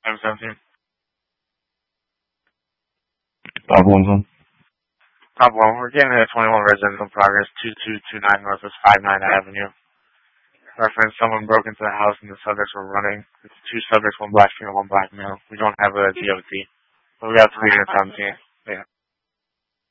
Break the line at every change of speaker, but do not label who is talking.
717.
Bob Winslow.
Bob, we're getting a 21 residential progress, 2229 Northwest 59 Avenue. Reference, someone broke into the house and the subjects were running. It's two subjects, one black female, one black male. We don't have a DOT. But we got 317.